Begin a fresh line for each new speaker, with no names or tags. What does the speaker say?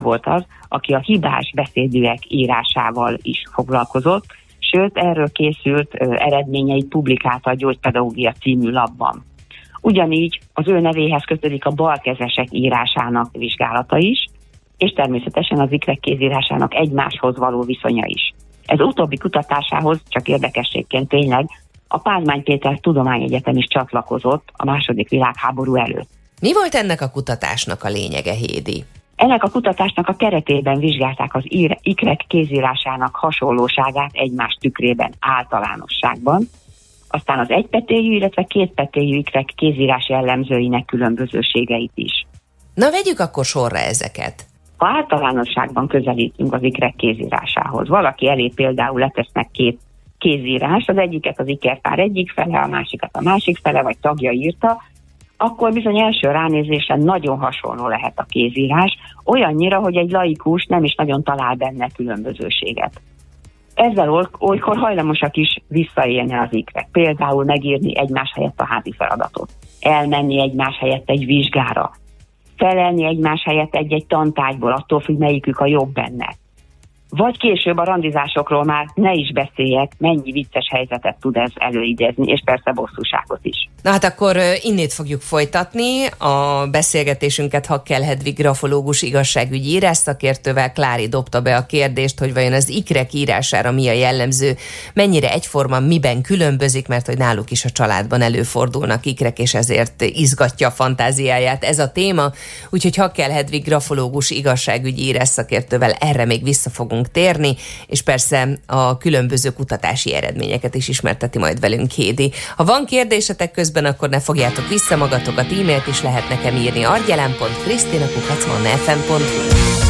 volt az, aki a hibás beszédűek írásával is foglalkozott, sőt, erről készült eredményeit publikálta a Gyógypedagógia című lapban. Ugyanígy az ő nevéhez kötődik a balkezesek írásának vizsgálata is, és természetesen az ikrek kézírásának egymáshoz való viszonya is. Ez utóbbi kutatásához, csak érdekességként tényleg, a Pázmány Péter Tudományegyetem is csatlakozott a II. Világháború előtt.
Mi volt ennek a kutatásnak a lényege, Hédi?
Ennek a kutatásnak a keretében vizsgálták az ikrek kézírásának hasonlóságát egymás tükrében általánosságban, aztán az egypetélyű, illetve kétpetélyű ikrek kézírás jellemzőinek különbözőségeit is.
Na, vegyük akkor sorra ezeket.
Ha általánosságban közelítünk az ikrek kézírásához, valaki elé például letesznek két kézírás, az egyiket az ikertár egyik fele, a másikat a másik fele, vagy tagja írta, akkor bizony első ránézésre nagyon hasonló lehet a kézírás, olyannyira, hogy egy laikus nem is nagyon talál benne különbözőséget. Ezzel olykor hajlamosak is visszaélni az ikrek, például megírni egymás helyett a házi feladatot, elmenni egymás helyett egy vizsgára, felelni egymás helyett egy-egy tantárgyból, attól függ, melyikük a jobb benne. Vagy később a randizásokról már ne is beszéljek, mennyi vicces helyzetet tud ez előidézni, és persze bosszúságot is.
Na hát akkor innét fogjuk folytatni a beszélgetésünket Hakkel Hedvig grafológus igazságügyi írásszakértővel. Klári dobta be a kérdést, hogy vajon az ikrek írására mi a jellemző, mennyire egyforma, miben különbözik, mert hogy náluk is a családban előfordulnak ikrek, és ezért izgatja a fantáziáját ez a téma. Úgyhogy Hakkel Hedvig grafológus igazságügyi írásszakértővel erre még vissza fogunk térni, és persze a különböző kutatási eredményeket is ismerteti majd velünk Hédi. Ha van kérdésetek közben, akkor ne fogjátok vissza magatokat, e-mailt is lehet nekem írni argyelen.krisztina@mannfm.hu.